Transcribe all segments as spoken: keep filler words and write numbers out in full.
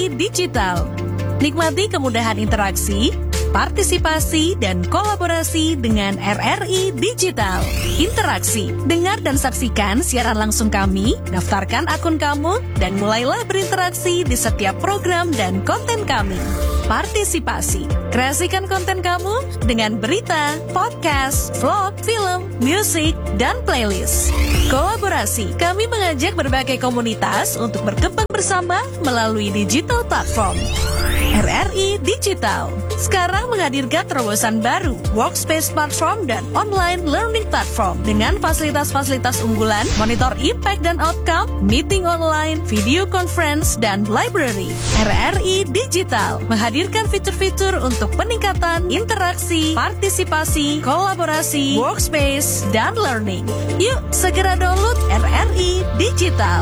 I Digital. Nikmati kemudahan interaksi, partisipasi, dan kolaborasi dengan R R I Digital. Interaksi, dengar dan saksikan siaran langsung kami, daftarkan akun kamu, dan mulailah berinteraksi di setiap program dan konten kami. Partisipasi, kreasikan konten kamu dengan berita, podcast, vlog, film, musik, dan playlist. Kolaborasi, kami mengajak berbagai komunitas untuk berkembang bersama melalui digital platform. R R I Digital sekarang menghadirkan terobosan baru, workspace platform dan online learning platform dengan fasilitas-fasilitas unggulan, monitor impact dan outcome, meeting online, video conference, dan library. R R I Digital menghadirkan fitur-fitur untuk peningkatan interaksi, partisipasi, kolaborasi, workspace, dan learning. Yuk segera download R R I Digital.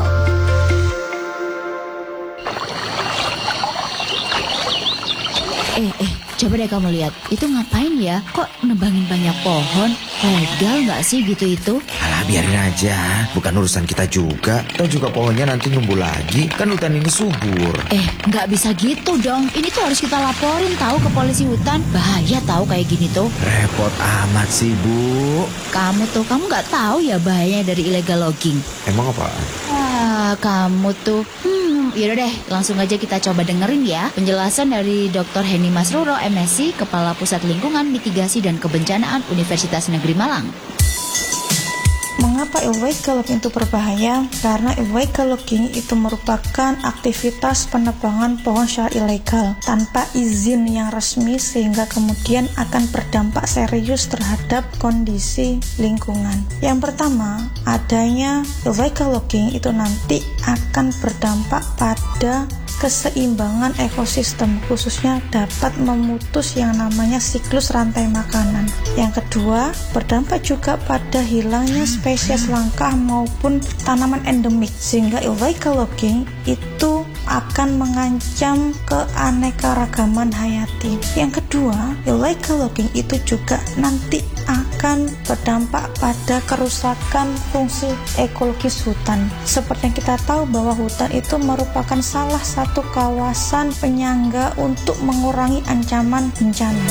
Eh, eh, coba deh kamu lihat, itu ngapain ya? Kok nebangin banyak pohon? Legal nggak sih gitu itu? Alah, biarin aja, bukan urusan kita juga. Atau juga pohonnya nanti numbuh lagi, kan hutan ini subur. Eh, nggak bisa gitu dong. Ini tuh harus kita laporin tahu ke polisi hutan. Bahaya tahu kayak gini tuh. Repot amat sih, Bu. Kamu tuh, kamu nggak tahu ya bahayanya dari illegal logging? Emang apa? Ah, kamu tuh... Hmm, yaudah deh, langsung aja kita coba dengerin ya penjelasan dari doktor Henny Masruro, M Si, Kepala Pusat Lingkungan, Mitigasi, dan Kebencanaan Universitas Negeri Malang. Mengapa illegal logging itu berbahaya? Karena illegal logging itu merupakan aktivitas penebangan pohon secara ilegal tanpa izin yang resmi, sehingga kemudian akan berdampak serius terhadap kondisi lingkungan. Yang pertama, adanya illegal logging itu nanti akan berdampak pada keseimbangan ekosistem, khususnya dapat memutus yang namanya siklus rantai makanan. Yang kedua, berdampak juga pada hilangnya spesies langka maupun tanaman endemik, sehingga illegal logging itu akan mengancam keanekaragaman hayati. Yang kedua, illegal logging itu juga nanti akan berdampak pada kerusakan fungsi ekologis hutan. Seperti yang kita tahu bahwa hutan itu merupakan salah satu kawasan penyangga untuk mengurangi ancaman bencana.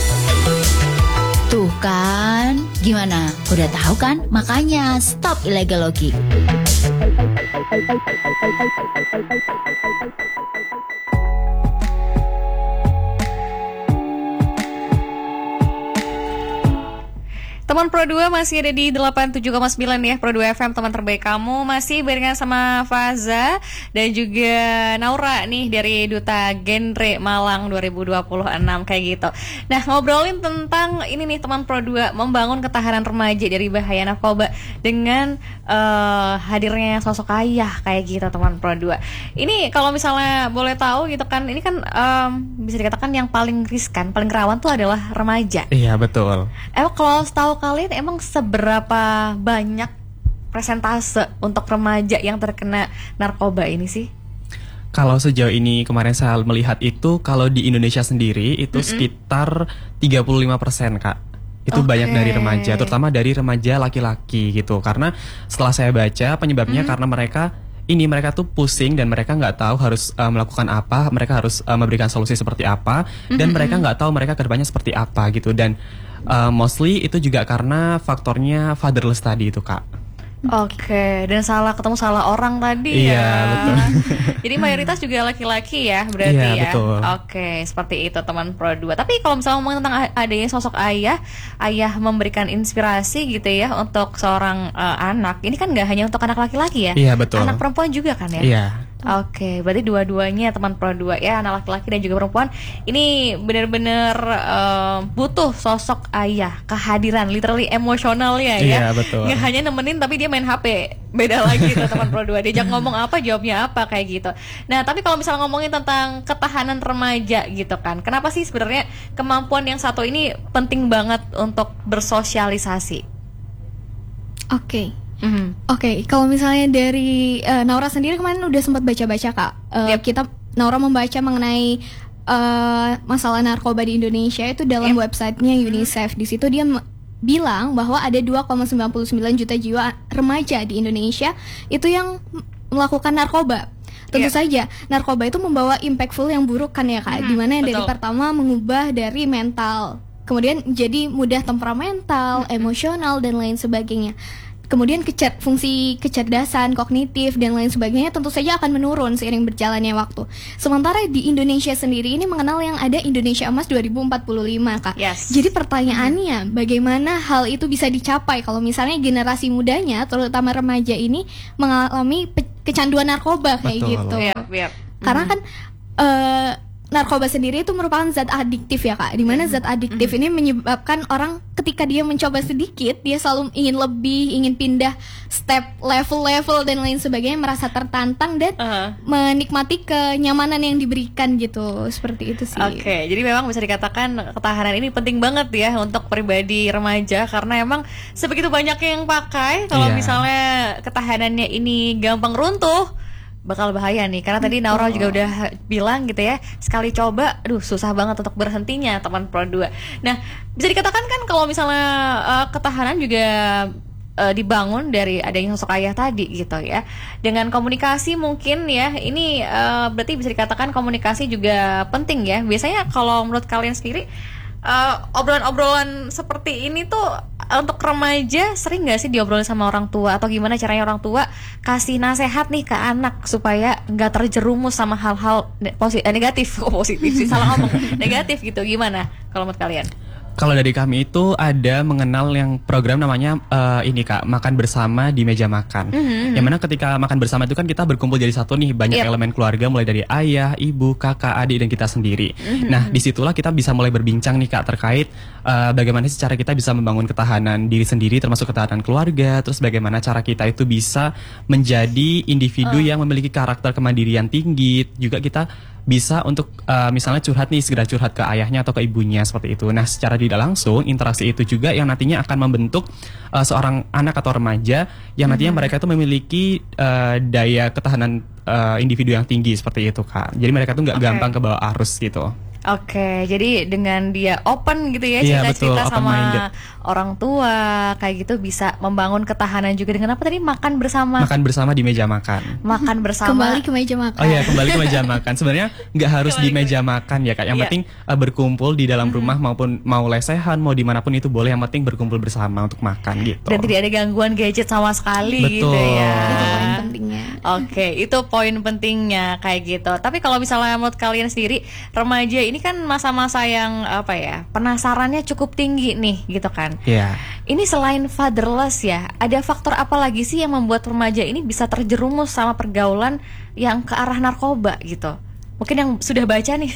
Tuh kan, gimana? Udah tahu kan? Makanya stop illegal logging. Teman Pro dua masih ada di delapan puluh tujuh koma sembilan ya, Pro dua F M, teman terbaik kamu. Masih barengan sama Faza dan juga Naura nih dari Duta Genre Malang dua ribu dua puluh enam kayak gitu. Nah, ngobrolin tentang ini nih teman Pro dua, membangun ketahanan remaja dari bahaya narkoba dengan uh, hadirnya sosok ayah kayak gitu teman Pro dua. Ini kalau misalnya boleh tahu gitu kan, ini kan um, bisa dikatakan yang paling riskan, paling rawan tuh adalah remaja. Iya, betul. Emang kalau tahu kalian emang seberapa banyak persentase untuk remaja yang terkena narkoba ini sih? Kalau sejauh ini kemarin saya melihat itu, kalau di Indonesia sendiri itu mm-hmm. sekitar tiga puluh lima persen Kak. Itu okay. banyak dari remaja, terutama dari remaja laki-laki gitu. Karena setelah saya baca penyebabnya mm-hmm. karena mereka ini mereka tuh pusing dan mereka nggak tahu harus uh, melakukan apa, mereka harus uh, memberikan solusi seperti apa, dan mm-hmm. mereka nggak tahu mereka kedepannya seperti apa gitu. Dan uh, mostly itu juga karena faktornya fatherless tadi itu Kak. Oke, dan salah ketemu salah orang tadi iya, ya. Iya betul. Jadi mayoritas juga laki-laki ya berarti iya, ya. Betul. Oke, seperti itu teman Pro dua. Tapi kalau misalnya ngomongin tentang adanya sosok ayah, ayah memberikan inspirasi gitu ya untuk seorang uh, anak. Ini kan nggak hanya untuk anak laki-laki ya. Iya betul. Anak perempuan juga kan ya. Iya. Oke, berarti dua-duanya teman Pro dua ya, anak laki-laki dan juga perempuan. Ini benar-benar uh, butuh sosok ayah, kehadiran, literally emosionalnya ya. Iya, betul. Nggak hanya nemenin tapi dia main H P. Beda lagi tuh teman Pro dua. Diajak ngomong apa, jawabnya apa kayak gitu. Nah, tapi kalau misalnya ngomongin tentang ketahanan remaja gitu kan. Kenapa sih sebenarnya kemampuan yang satu ini penting banget untuk bersosialisasi? Oke. Okay. Mm-hmm. Oke, okay, kalau misalnya dari uh, Naura sendiri kemarin udah sempat baca-baca Kak. Uh, yep. Kita Naura membaca mengenai uh, masalah narkoba di Indonesia itu dalam yep. websitenya UNICEF. Di situ dia m- bilang bahwa ada dua koma sembilan sembilan juta jiwa remaja di Indonesia itu yang melakukan narkoba. tentu Iya. saja narkoba itu membawa impactful yang buruk kan ya Kak, Mhm, dimana dari betul. pertama mengubah dari mental, kemudian jadi mudah temperamental, emosional dan lain sebagainya. Kemudian kecer fungsi kecerdasan, kognitif dan lain sebagainya tentu saja akan menurun seiring berjalannya waktu. Sementara di Indonesia sendiri ini mengenal yang ada Indonesia Emas dua ribu empat puluh lima Kak. Yes. Jadi pertanyaannya, bagaimana hal itu bisa dicapai kalau misalnya generasi mudanya, terutama remaja ini mengalami pe- kecanduan narkoba kayak Betul. gitu. Iya, iya. Karena kan eh, narkoba sendiri itu merupakan zat adiktif ya Kak. Dimana zat adiktif ini menyebabkan orang ketika dia mencoba sedikit, dia selalu ingin lebih, ingin pindah step, level-level dan lain sebagainya, merasa tertantang dan Uh-huh. menikmati kenyamanan yang diberikan gitu. Seperti itu sih. Oke, jadi memang bisa dikatakan ketahanan ini penting banget ya untuk pribadi remaja, karena emang sebegitu banyaknya yang pakai. Kalau Iya. misalnya ketahanannya ini gampang runtuh, bakal bahaya nih. Karena tadi Naura juga udah bilang gitu ya, sekali coba, aduh susah banget untuk berhentinya teman Pro dua. Nah, bisa dikatakan kan kalau misalnya uh, ketahanan juga uh, dibangun dari adanya sosok ayah tadi gitu ya. Dengan komunikasi mungkin ya, ini uh, berarti bisa dikatakan komunikasi juga penting ya. Biasanya kalau menurut kalian sendiri, uh, obrolan-obrolan seperti ini tuh uh, untuk remaja sering gak sih diobrolin sama orang tua, atau gimana caranya orang tua kasih nasehat nih ke anak supaya nggak terjerumus sama hal-hal ne- posi- eh, negatif, oh, positif sih salah ngomong, negatif gitu, gimana kalau menurut kalian? Kalau dari kami itu ada mengenal yang program namanya eh, ini Kak, makan bersama di meja makan. Mhm. Yang mana ketika makan bersama itu kan kita berkumpul jadi satu nih, banyak Yep. elemen keluarga mulai dari ayah, ibu, kakak, adik dan kita sendiri. Mhm. Nah, disitulah kita bisa mulai berbincang nih Kak terkait eh, bagaimana sih cara kita bisa membangun ketahanan diri sendiri, termasuk ketahanan keluarga, terus bagaimana cara kita itu bisa menjadi individu yang memiliki karakter kemandirian tinggi. Juga kita bisa untuk uh, misalnya curhat nih, segera curhat ke ayahnya atau ke ibunya seperti itu. Nah, secara tidak langsung interaksi itu juga yang nantinya akan membentuk uh, seorang anak atau remaja yang nantinya mereka itu memiliki uh, daya ketahanan uh, individu yang tinggi seperti itu Kak. Jadi mereka tuh nggak Oke. gampang ke bawah arus gitu. Oke, jadi dengan dia open gitu ya, Iya, cerita-cerita betul, sama open-minded. orang tua kayak gitu, bisa membangun ketahanan juga dengan apa tadi, makan bersama, Makan bersama di meja makan. makan bersama. Kembali ke meja makan. Oh iya, kembali ke meja makan. Sebenarnya nggak harus Kembali di ke meja makan ya Kak. Yang Iya. penting uh, berkumpul di dalam rumah maupun mau lesehan, mau dimanapun itu boleh. Yang penting berkumpul bersama untuk makan gitu. Dan tidak ada gangguan gadget sama sekali gitu Betul. ya. Itu poin pentingnya. Oke, itu poin pentingnya kayak gitu. Tapi kalau misalnya menurut kalian sendiri, remaja ini kan masa-masa yang apa ya, penasarannya cukup tinggi nih gitu kan. Iya. Ini selain fatherless ya, ada faktor apa lagi sih yang membuat remaja ini bisa terjerumus sama pergaulan yang ke arah narkoba gitu? Mungkin yang sudah baca nih.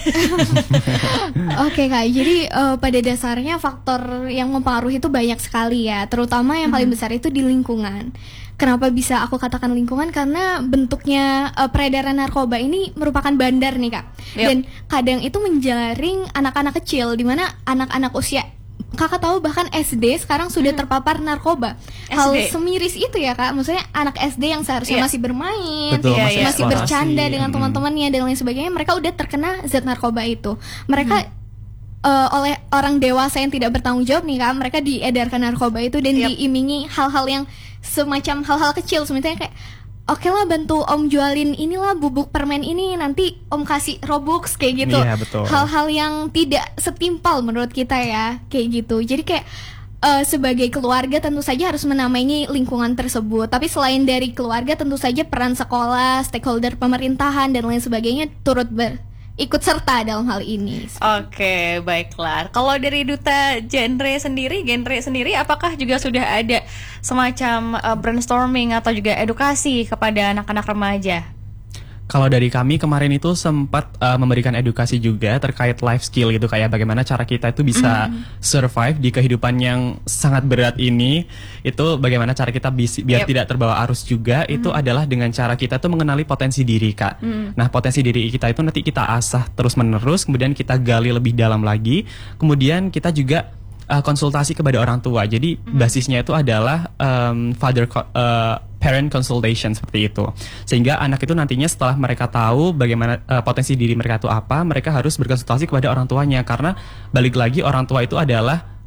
Oke Kak, jadi eh, pada dasarnya faktor yang mempengaruhi itu banyak sekali ya. Terutama yang paling besar itu di lingkungan. Kenapa bisa aku katakan lingkungan? Karena bentuknya eh, peredaran narkoba ini merupakan bandar nih Kak. Yap. Dan kadang itu menjaring anak-anak kecil, dimana anak-anak usia, Kakak tahu bahkan S D sekarang sudah terpapar narkoba. Hal S D. semiris itu ya Kak. Maksudnya anak S D yang seharusnya Iya. masih bermain, Betul, Iya, masih, iya. masih eksplorasi. bercanda dengan Mm. teman-temannya dan lain sebagainya, mereka udah terkena zat narkoba itu. Mereka eh, oleh orang dewasa yang tidak bertanggung jawab nih Kak, mereka diedarkan narkoba itu dan Yap. diimingi hal-hal yang semacam hal-hal kecil, sebenarnya kayak oke lah bantu om jualin inilah bubuk permen ini, nanti om kasih Robux kayak gitu. Iya, betul. Hal-hal yang tidak setimpal menurut kita ya, kayak gitu. Jadi kayak eh, sebagai keluarga tentu saja harus menamai lingkungan tersebut. Tapi selain dari keluarga, tentu saja peran sekolah, stakeholder pemerintahan dan lain sebagainya turut ber ikut serta dalam hal ini. Oke, baiklah. Kalau dari Duta Genre sendiri, genre sendiri, apakah juga sudah ada semacam uh, brainstorming atau juga edukasi kepada anak-anak remaja? Kalau dari kami kemarin itu sempat uh, memberikan edukasi juga terkait life skill gitu, kayak bagaimana cara kita itu bisa survive di kehidupan yang sangat berat ini. Itu bagaimana cara kita bis- biar Yep. tidak terbawa arus juga. Itu adalah dengan cara kita tuh mengenali potensi diri Kak. Nah, potensi diri kita itu nanti kita asah terus menerus, kemudian kita gali lebih dalam lagi, kemudian kita juga uh, konsultasi kepada orang tua. Jadi basisnya itu adalah um, father co- uh, parent consultation seperti itu. Sehingga anak itu nantinya setelah mereka tahu bagaimana uh, potensi diri mereka itu apa, mereka harus berkonsultasi kepada orang tuanya, karena balik lagi orang tua itu adalah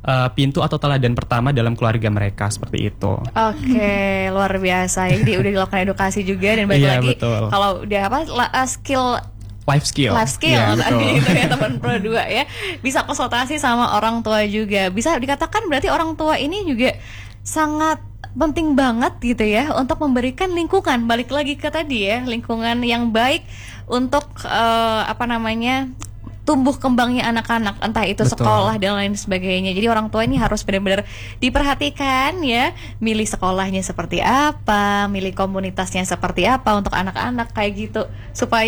uh, pintu atau teladan pertama dalam keluarga mereka seperti itu. Oke, luar biasa. Jadi udah dilakukan edukasi juga dan balik Iya, lagi betul. kalau udah apa la- uh, skill Life skill. life skill Iya, tadi betul. itu ya teman Pro dua ya. Bisa konsultasi sama orang tua juga. Bisa dikatakan berarti orang tua ini juga sangat penting banget gitu ya untuk memberikan lingkungan, balik lagi ke tadi ya, lingkungan yang baik untuk uh, apa namanya tumbuh kembangnya anak-anak, entah itu Betul. sekolah dan lain sebagainya. Jadi orang tua ini harus benar-benar diperhatikan ya, milih sekolahnya seperti apa, milih komunitasnya seperti apa untuk anak-anak kayak gitu, supaya